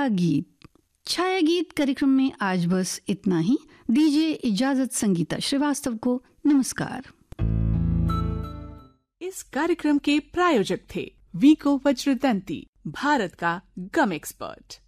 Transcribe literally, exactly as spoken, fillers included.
छाया गीत। छाया गीत कार्यक्रम में आज बस इतना ही। दीजिए इजाजत संगीता श्रीवास्तव को। नमस्कार। इस कार्यक्रम के प्रायोजक थे वीको वज्रदंती, भारत का गम एक्सपर्ट।